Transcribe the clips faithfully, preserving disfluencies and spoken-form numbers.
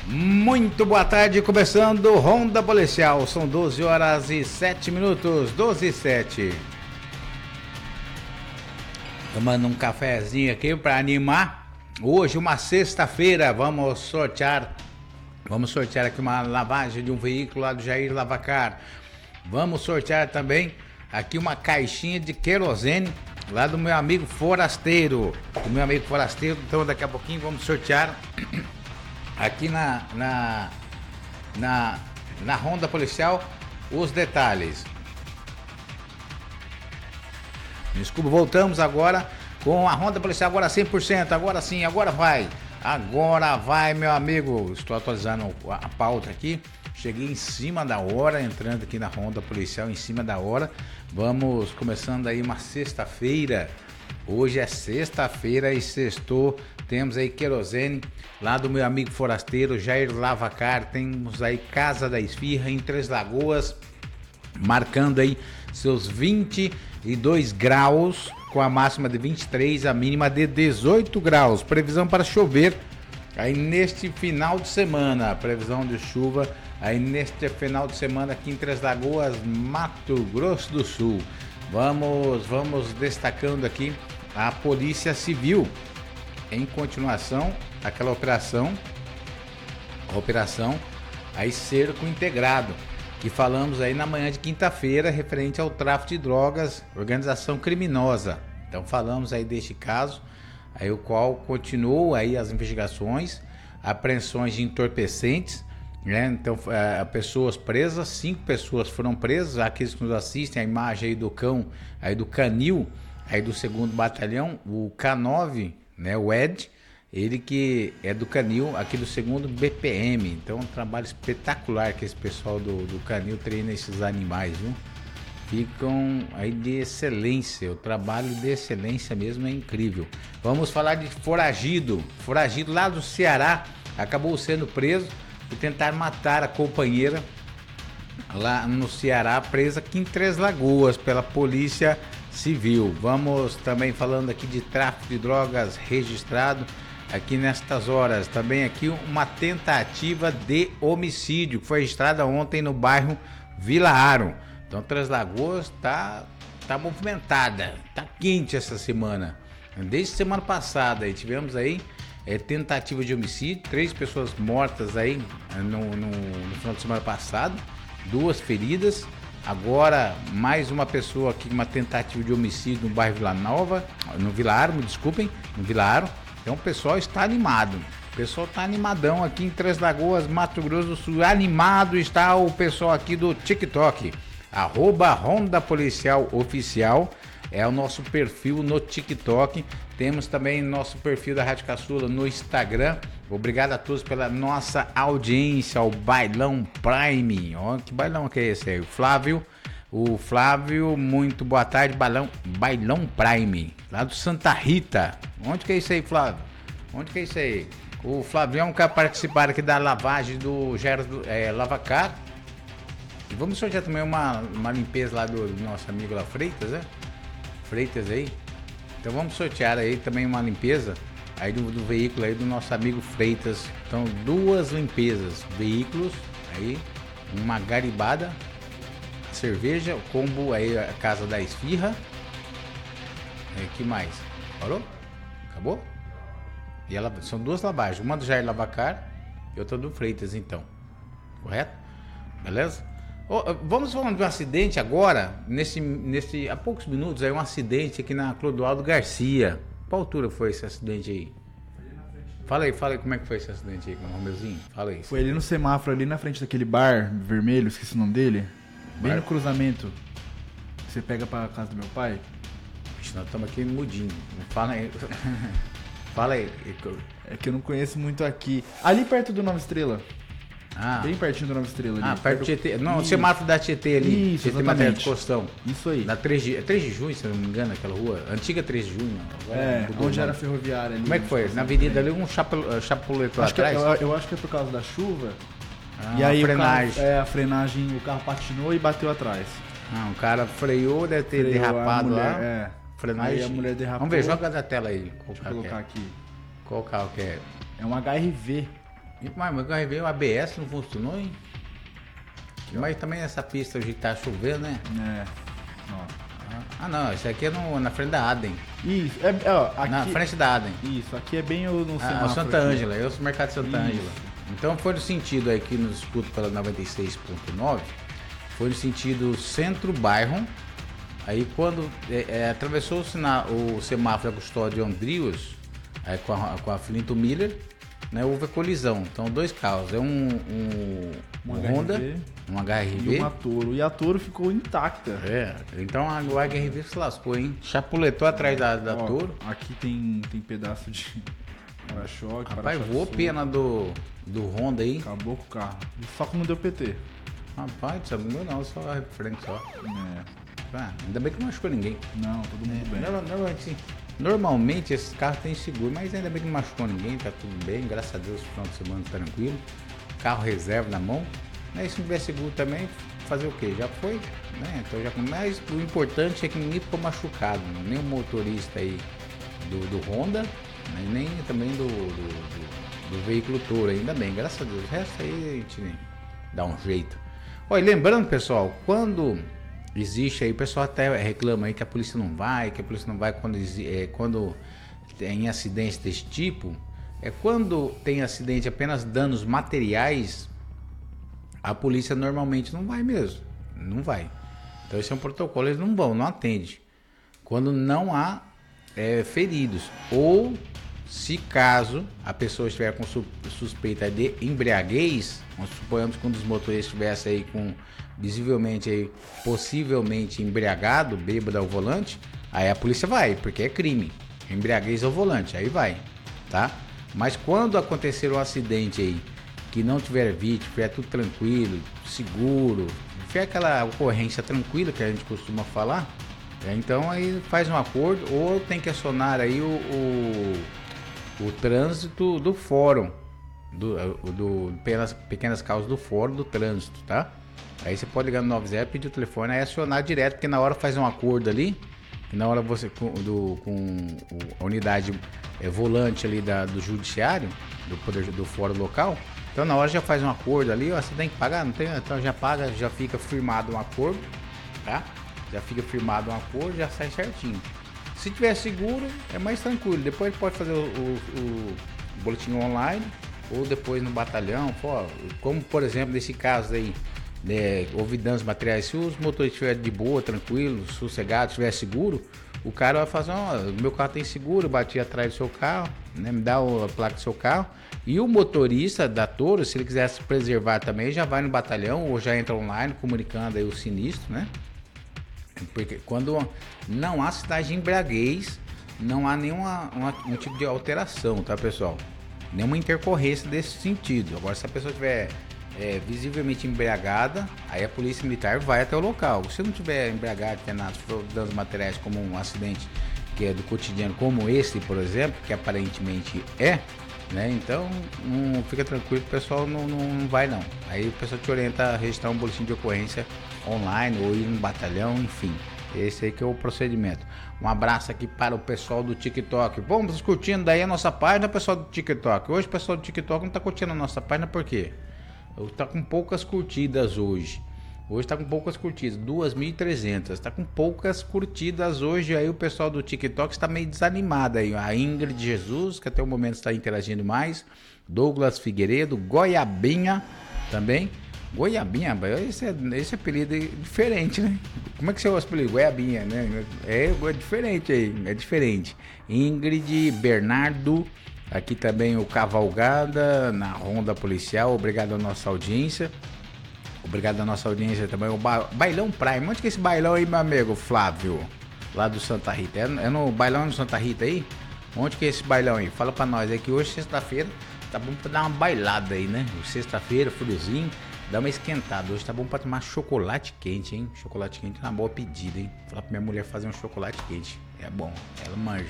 Muito boa tarde, começando Ronda Policial, são doze horas e sete minutos, doze e sete. Tomando um cafezinho aqui para animar. Hoje, uma sexta-feira, vamos sortear, vamos sortear aqui uma lavagem de um veículo lá do Jair Lavacar. Vamos sortear também aqui uma caixinha de querosene lá do meu amigo Forasteiro, do meu amigo Forasteiro. Então daqui a pouquinho vamos sortear aqui na, na, na, na Ronda Policial os detalhes. Desculpa, voltamos agora com a Ronda Policial, agora cem por cento, agora sim, agora vai. Agora vai, meu amigo. Estou atualizando a pauta aqui. Cheguei em cima da hora, entrando aqui na Ronda Policial, em cima da hora. Vamos começando aí uma sexta-feira. Hoje é sexta-feira e sextou. Temos aí querosene lá do meu amigo Forasteiro, Jair Lavacar. Temos aí Casa da Esfirra em Três Lagoas, marcando aí seus vinte e dois graus, com a máxima de vinte e três, a mínima de dezoito graus. Previsão para chover aí neste final de semana. Previsão de chuva aí neste final de semana aqui em Três Lagoas, Mato Grosso do Sul. Vamos, vamos destacando aqui a Polícia Civil. Em continuação, aquela operação, a operação aí Cerco Integrado, que falamos aí na manhã de quinta-feira, referente ao tráfico de drogas, organização criminosa. Então falamos aí deste caso, aí o qual continuou aí as investigações, apreensões de entorpecentes, né? Então é, pessoas presas, cinco pessoas foram presas. Aqueles que nos assistem, a imagem aí do cão, aí do canil, aí do segundo batalhão, o K nove, né, o Ed, ele que é do canil aqui do segundo B P M. Então um trabalho espetacular que esse pessoal do, do canil treina esses animais, viu? Ficam aí de excelência, o trabalho de excelência mesmo é incrível. Vamos falar de foragido, foragido lá do Ceará, acabou sendo preso por tentar matar a companheira lá no Ceará, presa aqui em Três Lagoas pela Polícia Civil. Vamos também falando aqui de tráfico de drogas registrado aqui nestas horas. Também aqui uma tentativa de homicídio que foi registrada ontem no bairro Vila Aro. Então Três Lagoas tá, tá movimentada, tá quente essa semana. Desde semana passada aí, tivemos aí é, tentativa de homicídio, três pessoas mortas aí no, no, no final de semana passado, duas feridas. Agora mais uma pessoa aqui, uma tentativa de homicídio no bairro Vila Nova, no Vila Aro, me desculpem, no Vila Aro. Então o pessoal está animado, o pessoal está animadão aqui em Três Lagoas, Mato Grosso do Sul. Animado está o pessoal aqui do TikTok, arroba Ronda Policial Oficial, é o nosso perfil no TikTok. Temos também nosso perfil da Rádio Caçula no Instagram. Obrigado a todos pela nossa audiência, o Bailão Prime. Ó, que bailão que é esse aí? O Flávio, o Flávio, muito boa tarde, Bailão, Bailão Prime, lá do Santa Rita. Onde que é isso aí, Flávio? Onde que é isso aí? O Flavião quer participar aqui da lavagem do Jair é, Lavacar. E vamos sortear também uma, uma limpeza lá do, do nosso amigo lá, Freitas, né? Freitas aí. Então vamos sortear aí também uma limpeza aí do, do veículo aí do nosso amigo Freitas. Então duas limpezas, veículos aí, uma garibada, cerveja, o combo aí, a Casa da Esfirra. É, que mais? Parou? Acabou? E ela, são duas lavagens, uma do Jair Lavacar e outra do Freitas, então. Correto? Beleza? Oh, vamos falar de um acidente agora, nesse, nesse, há poucos minutos, aí um acidente aqui na Clodoaldo Garcia. Qual altura foi esse acidente aí? Fala aí, fala aí como é que foi esse acidente aí com o Romeuzinho. Fala aí. Foi ali no semáforo, ali na frente daquele bar vermelho, esqueci o nome dele. Bem bar? No cruzamento. Você pega pra casa do meu pai. Vixe, nós estamos aqui mudinho. Fala aí. Fala aí. É que eu não conheço muito aqui. Ali perto do Nova Estrela. Ah. Bem pertinho do Nova Estrela ali. Ah, perto do Tietê. Não, o semáforo da Tietê ali. Isso, Tietê Matéria do Costão. Isso aí. Na três de, é três de junho, se eu não me engano, aquela rua. Antiga três de junho. Agora é, onde era a ferroviária ali. Como é que foi? Na avenida ali, um chapuleto lá atrás? Eu, eu acho que é por causa da chuva. Ah, e aí a frenagem. O carro, é, a frenagem, o carro patinou e bateu atrás. Ah, o cara freou, deve ter freou, derrapado mulher, lá. É. Frenagem. Aí a mulher derrapou. Vamos ver, joga na tela aí. Deixa eu colocar é. aqui. Qual carro que é? É um H R V. Mas o carro veio, o A B S não funcionou, hein? Mas também essa pista hoje tá chovendo, né? É. Ó. Ah, não, isso aqui é no, na frente da Adem. Isso, é, ó, aqui, Na frente da Adem. Isso, aqui é bem o no Ah, semáforo o Santa aqui. Ângela, é o mercado de Santa Isso. Ângela. Então foi no sentido aí que nos escuta pela noventa e seis ponto nove, foi no sentido centro-bairro. Aí quando é, é, atravessou o, sina, o semáforo da Custódio Andrius, aí com a, com a Flinto Miller, né, houve a colisão. Então dois carros, é um, um, um Honda, um H R V e uma Toro. E a Toro ficou intacta. É, então a, o H R V se lascou, hein? Chapuletou atrás da, da Ó, Toro. Aqui tem, tem pedaço de para-choque. Rapaz, para-choque voou solto. pena do, do Honda aí. Acabou com o carro. Só que não deu P T. Rapaz, sabe meu não, só a frente só. É. Ah, ainda bem que não machucou ninguém. Não, todo mundo bem. Normal- Normalmente, sim. Normalmente esses carros têm seguro, mas ainda bem que não machucou ninguém, tá tudo bem, graças a Deus, final de semana tranquilo. Carro reserva na mão. Né? E se não tiver seguro também, fazer o quê? Já foi, né? Então já mas o importante é que ninguém ficou machucado, né? Nem o motorista aí do, do Honda, né? Nem também do, do, do, do veículo Toro, ainda bem, graças a Deus. O resto aí a gente dá um jeito. Olha, lembrando, pessoal, quando existe aí, o pessoal até reclama aí que a polícia não vai, que a polícia não vai quando, é, quando tem acidentes desse tipo. É quando tem acidente apenas danos materiais, a polícia normalmente não vai mesmo, não vai. Então esse é um protocolo, eles não vão, não atendem. Quando não há é, feridos, ou se caso a pessoa estiver com su- suspeita de embriaguez, nós suponhamos que um dos motoristas estivesse aí com visivelmente aí, possivelmente embriagado, bêbado ao volante, aí a polícia vai, porque é crime, embriaguez ao volante, aí vai, tá? Mas quando acontecer um acidente aí, que não tiver vítima, tiver tudo tranquilo, seguro, tiver aquela ocorrência tranquila que a gente costuma falar, é, então aí faz um acordo ou tem que acionar aí o, o, o trânsito do fórum, do, do pequenas, pequenas causas do fórum do trânsito, tá? Aí você pode ligar no nove zero, pedir o telefone, aí acionar direto, porque na hora faz um acordo ali, e na hora você com, do, com a unidade é, volante ali da, do judiciário, do poder do fórum local, então na hora já faz um acordo ali, ó, você tem que pagar, não tem, então já paga, já fica firmado um acordo, tá? Já fica firmado um acordo, já sai certinho. Se tiver seguro, é mais tranquilo, depois pode fazer o, o, o boletim online, ou depois no batalhão, pô, como por exemplo nesse caso aí, né, houve danos materiais, se os motores estiverem de boa, tranquilo, sossegado, estiver seguro, o cara vai fazer, ó, meu carro tem seguro, eu bati atrás do seu carro, né, me dá a placa do seu carro, e o motorista da Toro, se ele quiser se preservar também, já vai no batalhão ou já entra online comunicando aí o sinistro, né? Porque quando não há sinais de embriaguez, não há nenhuma uma, um tipo de alteração, tá, pessoal? Nenhuma intercorrência desse sentido. Agora, se a pessoa tiver é, visivelmente embriagada, aí a polícia militar vai até o local. Se não tiver embriagado, tiver nada, se for danos materiais como um acidente que é do cotidiano, como esse, por exemplo, que aparentemente é, né? Então, não, fica tranquilo, o pessoal não, não vai não. Aí o pessoal te orienta a registrar um boletim de ocorrência online ou ir no batalhão, enfim. Esse aí que é o procedimento. Um abraço aqui para o pessoal do TikTok. Vamos curtindo daí a nossa página, pessoal do TikTok. Hoje o pessoal do TikTok não está curtindo a nossa página, por quê? Está com poucas curtidas hoje. Hoje está com poucas curtidas, duas mil e trezentas. Está com poucas curtidas hoje. Aí o pessoal do TikTok está meio desanimado aí. A Ingrid Jesus, que até o momento está interagindo mais. Douglas Figueiredo, Goiabinha também. Goiabinha, esse, é, esse apelido é diferente, né? Como é que você usa o apelido? Goiabinha, né? É, é diferente aí, é diferente. Ingrid, Bernardo, aqui também o Cavalgada, na Ronda Policial, obrigado à nossa audiência. Obrigado à nossa audiência também, o ba Bailão Prime. Onde que é esse bailão aí, meu amigo Flávio? Lá do Santa Rita. É, é no bailão do Santa Rita aí? Onde que é esse bailão aí? Fala pra nós, é que hoje, sexta-feira, tá bom pra dar uma bailada aí, né? Sexta-feira, friozinho. Dá uma esquentada. Hoje tá bom pra tomar chocolate quente, hein? Chocolate quente é uma boa pedida, hein? Falar pra minha mulher fazer um chocolate quente. É bom, ela manja.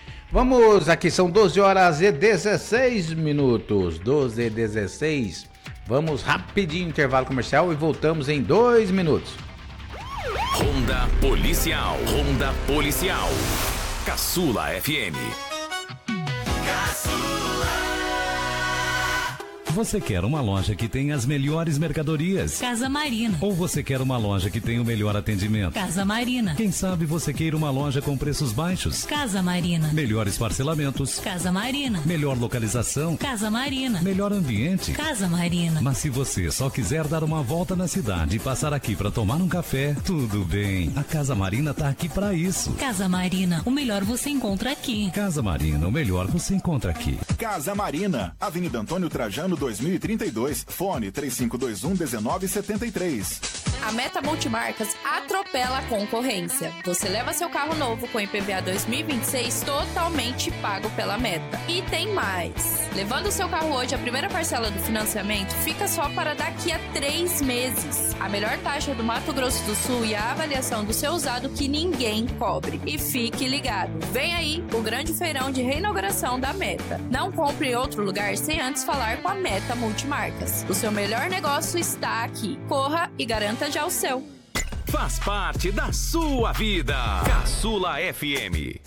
Vamos, aqui são doze horas e dezesseis minutos. doze e dezesseis. Vamos rapidinho, intervalo comercial e voltamos em dois minutos. Ronda Policial. Ronda Policial. Caçula F M. Você quer uma loja que tem as melhores mercadorias? Casa Marina. Ou você quer uma loja que tem o melhor atendimento? Casa Marina. Quem sabe você queira uma loja com preços baixos? Casa Marina. Melhores parcelamentos? Casa Marina. Melhor localização? Casa Marina. Melhor ambiente? Casa Marina. Mas se você só quiser dar uma volta na cidade e passar aqui para tomar um café, tudo bem. A Casa Marina tá aqui para isso. Casa Marina, o melhor você encontra aqui. Casa Marina, o melhor você encontra aqui. Casa Marina, Avenida Antônio Trajano, dois mil e trinta e dois. Fone três cinco dois um, um nove sete três. A Meta Multimarcas atropela a concorrência. Você leva seu carro novo com I P V A dois mil e vinte e seis totalmente pago pela Meta. E tem mais. Levando seu carro hoje, a primeira parcela do financiamento fica só para daqui a três meses. A melhor taxa do Mato Grosso do Sul e a avaliação do seu usado que ninguém cobre. E fique ligado. Vem aí o grande feirão de reinauguração da Meta. Não compre em outro lugar sem antes falar com a Meta Multimarcas. O seu melhor negócio está aqui. Corra e garanta já o seu. Faz parte da sua vida. Caçula F M.